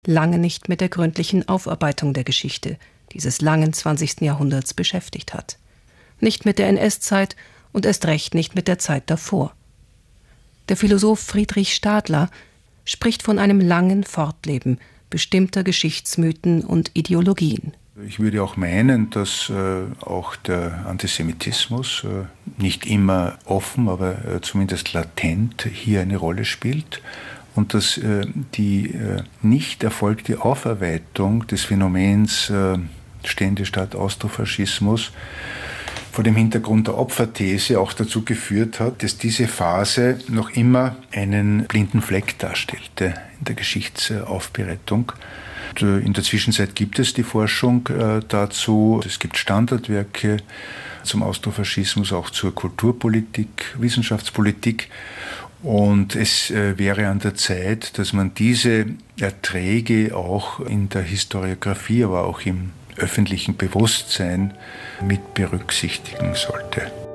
lange nicht mit der gründlichen Aufarbeitung der Geschichte dieses langen 20. Jahrhunderts beschäftigt hat. Nicht mit der NS-Zeit und erst recht nicht mit der Zeit davor. Der Philosoph Friedrich Stadler spricht von einem langen Fortleben bestimmter Geschichtsmythen und Ideologien. Ich würde auch meinen, dass auch der Antisemitismus nicht immer offen, aber zumindest latent hier eine Rolle spielt und dass die nicht erfolgte Aufarbeitung des Phänomens Stände statt Austrofaschismus vor dem Hintergrund der Opferthese auch dazu geführt hat, dass diese Phase noch immer einen blinden Fleck darstellte in der Geschichtsaufbereitung. In der Zwischenzeit gibt es die Forschung dazu. Es gibt Standardwerke zum Austrofaschismus, auch zur Kulturpolitik, Wissenschaftspolitik. Und es wäre an der Zeit, dass man diese Erträge auch in der Historiographie, aber auch im öffentlichen Bewusstsein mit berücksichtigen sollte.